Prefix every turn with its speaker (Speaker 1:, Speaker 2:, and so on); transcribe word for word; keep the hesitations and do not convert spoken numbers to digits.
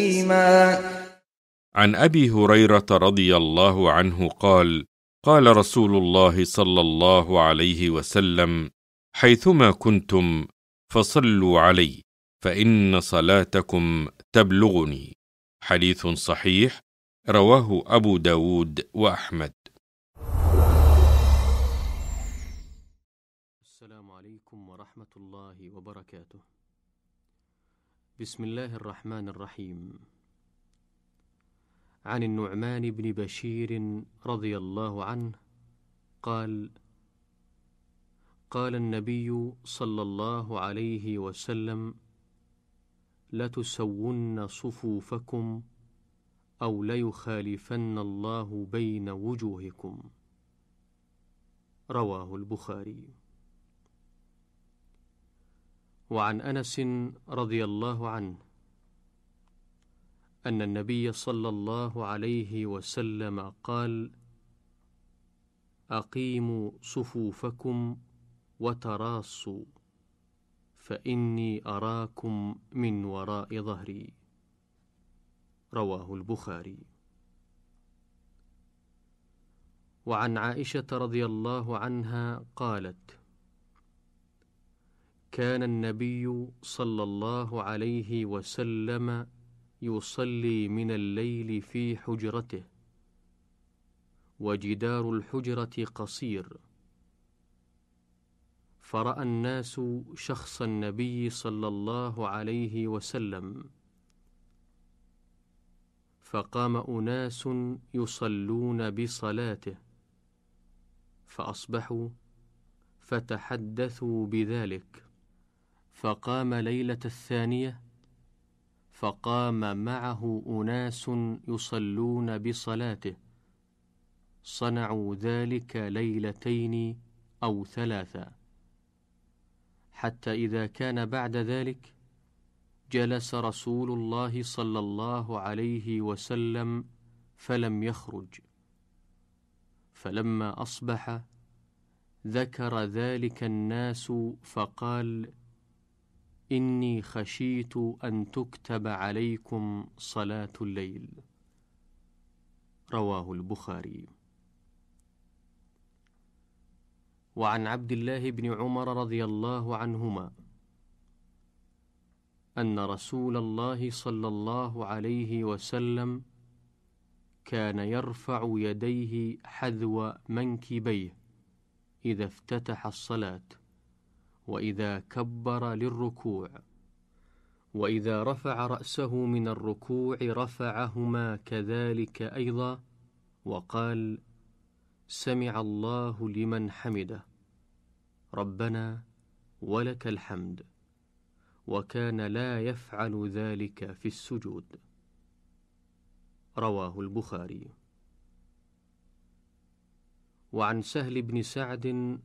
Speaker 1: عن أبي هريرة رضي الله عنه قال: قال رسول الله صلى الله عليه وسلم: حيثما كنتم فصلوا علي فإن صلاتكم تبلغني. حديث صحيح، رواه أبو داود وأحمد.
Speaker 2: السلام عليكم ورحمة الله وبركاته. بسم الله الرحمن الرحيم. عن النعمان بن بشير رضي الله عنه قال: قال النبي صلى الله عليه وسلم: لتسون صفوفكم أو ليخالفن الله بين وجوهكم. رواه البخاري. وعن أنس رضي الله عنه أن النبي صلى الله عليه وسلم قال: أقيموا صفوفكم وتراصوا فإني أراكم من وراء ظهري. رواه البخاري. وعن عائشة رضي الله عنها قالت: كان النبي صلى الله عليه وسلم يصلي من الليل في حجرته، وجدار الحجرة قصير، فرأى الناس شخص النبي صلى الله عليه وسلم، فقام أناس يصلون بصلاته، فأصبحوا فتحدثوا بذلك، فقام ليلة الثانية فقام معه أناس يصلون بصلاته، صنعوا ذلك ليلتين أو ثلاثا، حتى إذا كان بعد ذلك جلس رسول الله صلى الله عليه وسلم فلم يخرج، فلما أصبح ذكر ذلك الناس فقال: إني خشيت أن تكتب عليكم صلاة الليل. رواه البخاري. وعن عبد الله بن عمر رضي الله عنهما أن رسول الله صلى الله عليه وسلم كان يرفع يديه حذو منكبيه إذا افتتح الصلاة، وإذا كبر للركوع، وإذا رفع رأسه من الركوع رفعهما كذلك أيضا، وقال: سمع الله لمن حمده، ربنا ولك الحمد، وكان لا يفعل ذلك في السجود. رواه البخاري. وعن سهل بن سعد